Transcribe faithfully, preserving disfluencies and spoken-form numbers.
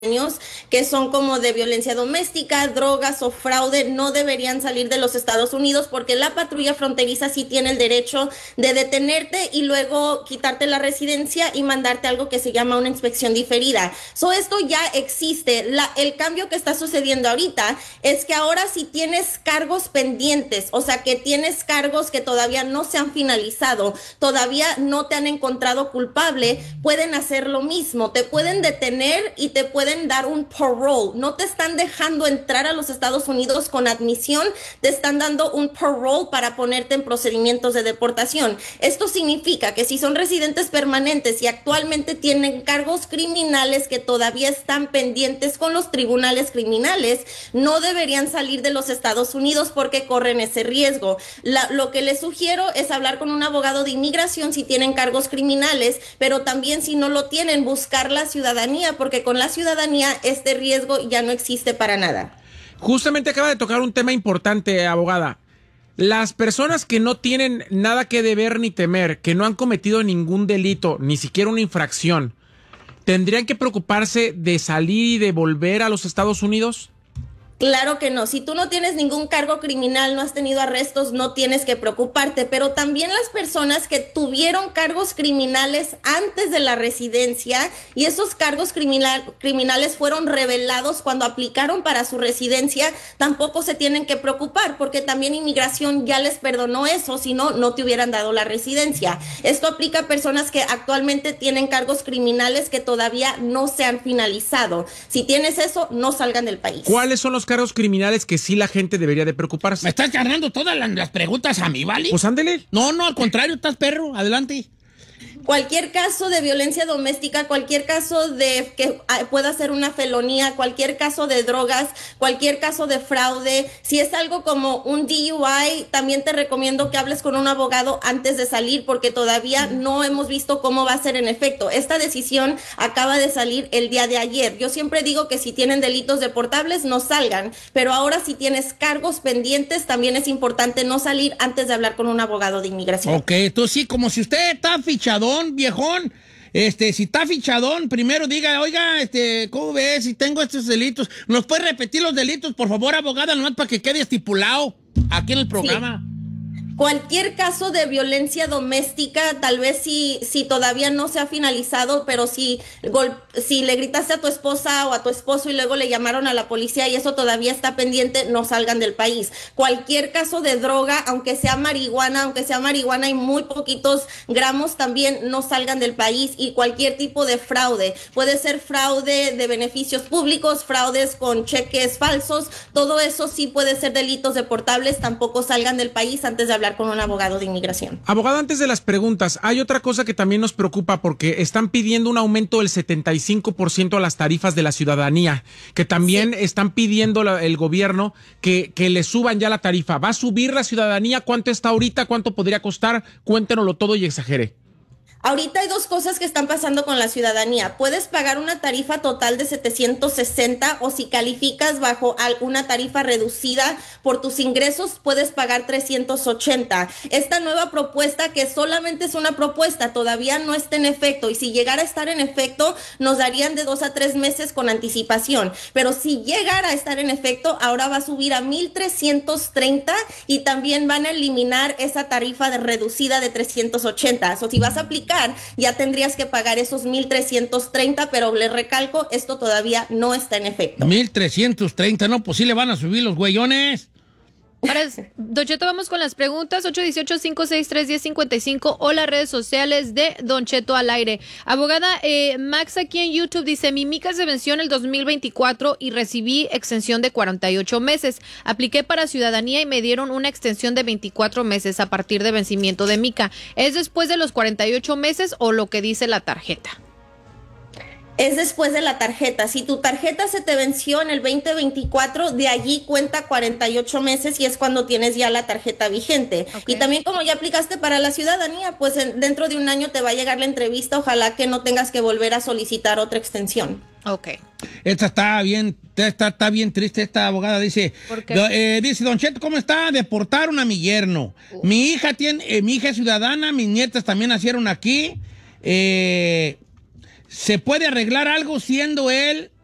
que son como de violencia doméstica, drogas o fraude, no deberían salir de los Estados Unidos porque la patrulla fronteriza sí tiene el derecho de detenerte y luego quitarte la residencia y mandarte algo que se llama una inspección diferida. So, esto ya existe. La, el cambio que está sucediendo ahorita es que ahora si tienes cargos pendientes, o sea que tienes cargos que todavía no se han finalizado, todavía no te han encontrado culpable, pueden hacer lo mismo, te pueden detener y te pueden dar un parole. No te están dejando entrar a los Estados Unidos con admisión, te están dando un parole para ponerte en procedimientos de deportación. Esto significa que si son residentes permanentes y actualmente tienen cargos criminales que todavía están pendientes con los tribunales criminales, no deberían salir de los Estados Unidos porque corren ese riesgo. La, lo que les sugiero es hablar con un abogado de inmigración si tienen cargos criminales, pero también si no lo tienen, buscar la ciudadanía, porque con la ciudadanía este riesgo ya no existe para nada. Justamente acaba de tocar un tema importante, abogada. Las personas que no tienen nada que deber ni temer, que no han cometido ningún delito, ni siquiera una infracción, ¿tendrían que preocuparse de salir y de volver a los Estados Unidos? Claro que no. Si tú no tienes ningún cargo criminal, no has tenido arrestos, no tienes que preocuparte. Pero también las personas que tuvieron cargos criminales antes de la residencia y esos cargos criminal, criminales fueron revelados cuando aplicaron para su residencia, tampoco se tienen que preocupar porque también inmigración ya les perdonó eso, si no, no te hubieran dado la residencia. Esto aplica a personas que actualmente tienen cargos criminales que todavía no se han finalizado. Si tienes eso, no salgan del país. ¿Cuáles son los cargos criminales que sí la gente debería de preocuparse? Me estás ganando todas las, las preguntas a mí, ¿vale? Pues ándele. No, no, al contrario, estás perro, adelante. Cualquier caso de violencia doméstica, cualquier caso de que pueda ser una felonía, cualquier caso de drogas, cualquier caso de fraude, si es algo como un D U I, también te recomiendo que hables con un abogado antes de salir porque todavía no hemos visto cómo va a ser en efecto. Esta decisión acaba de salir el día de ayer. Yo siempre digo que si tienen delitos deportables no salgan, pero ahora si tienes cargos pendientes también es importante no salir antes de hablar con un abogado de inmigración. Ok, entonces sí, como si usted está fichado, viejón, este, si está fichadón, primero diga, oiga, este, ¿cómo ves? Si tengo estos delitos, ¿nos puede repetir los delitos, por favor, abogada, nomás para que quede estipulado aquí en el programa? Sí. Cualquier caso de violencia doméstica, tal vez si, si todavía no se ha finalizado, pero si, gol, si le gritaste a tu esposa o a tu esposo y luego le llamaron a la policía y eso todavía está pendiente, no salgan del país. Cualquier caso de droga, aunque sea marihuana, aunque sea marihuana y muy poquitos gramos, también no salgan del país. Y cualquier tipo de fraude, puede ser fraude de beneficios públicos, fraudes con cheques falsos, todo eso sí puede ser delitos deportables, tampoco salgan del país antes de hablar con un abogado de inmigración. Abogado, antes de las preguntas, hay otra cosa que también nos preocupa porque están pidiendo un aumento del setenta y cinco por ciento a las tarifas de la ciudadanía, que también sí. Están pidiendo la, el gobierno que, que le suban ya la tarifa. ¿Va a subir la ciudadanía? ¿Cuánto está ahorita? ¿Cuánto podría costar? Cuéntenoslo todo y exagere. Ahorita hay dos cosas que están pasando con la ciudadanía. Puedes pagar una tarifa total de setecientos sesenta o si calificas bajo una tarifa reducida por tus ingresos, puedes pagar trescientos ochenta. Esta nueva propuesta, que solamente es una propuesta, todavía no está en efecto y si llegara a estar en efecto, nos darían de dos a tres meses con anticipación. Pero si llegara a estar en efecto, ahora va a subir a mil trescientos treinta y también van a eliminar esa tarifa de reducida de trescientos ochenta. O so, si vas a aplicar ya tendrías que pagar esos mil trescientos treinta, pero le recalco, esto todavía no está en efecto. mil trescientos treinta, no, pues sí le van a subir los güeyones. Ahora, Don Cheto, vamos con las preguntas. ocho uno ocho, cinco seis tres, uno cero cinco cinco o las redes sociales de Don Cheto al aire. Abogada, eh, Max aquí en YouTube dice, mi mica se venció en el dos mil veinticuatro y recibí extensión de cuarenta y ocho meses. Apliqué para ciudadanía y me dieron una extensión de veinticuatro meses a partir de vencimiento de mica. ¿Es después de los cuarenta y ocho meses o lo que dice la tarjeta? Es después de la tarjeta. Si tu tarjeta se te venció en el veinte veinticuatro, de allí cuenta cuarenta y ocho meses y es cuando tienes ya la tarjeta vigente. Okay. Y también como ya aplicaste para la ciudadanía, pues en, dentro de un año te va a llegar la entrevista. Ojalá que no tengas que volver a solicitar otra extensión. Ok. Esta está bien, está, está bien triste esta abogada. Dice, ¿por qué? Do, eh, dice, Don Cheto, ¿cómo está? Deportaron a mi yerno. Uh. Mi hija tiene, eh, mi hija es ciudadana, mis nietas también nacieron aquí. Eh... ¿Se puede arreglar algo siendo él